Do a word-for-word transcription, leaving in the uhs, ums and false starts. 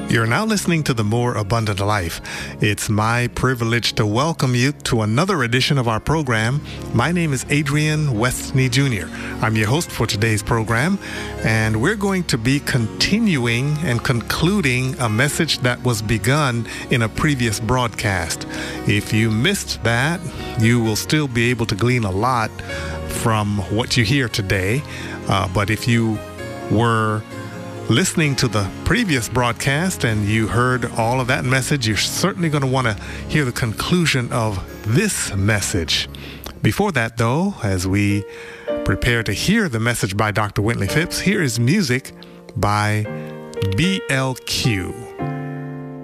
You're now listening to The More Abundant Life. It's my privilege to welcome you to another edition of our program. My name is Adrian Westney Junior I'm your host for today's program, and we're going to be continuing and concluding a message that was begun in a previous broadcast. If you missed that, you will still be able to glean a lot from what you hear today. Uh, but if you were listening to the previous broadcast and you heard all of that message, you're certainly going to want to hear the conclusion of this message. Before that, though, as we prepare to hear the message by Doctor Wintley Phipps, here is music by B L Q.